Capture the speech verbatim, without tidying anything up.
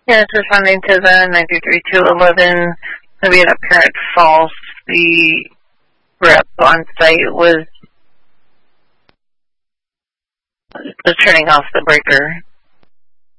Yes, responding to the ninety-three two eleven, maybe an apparent false. The rep on site was, was turning off the breaker.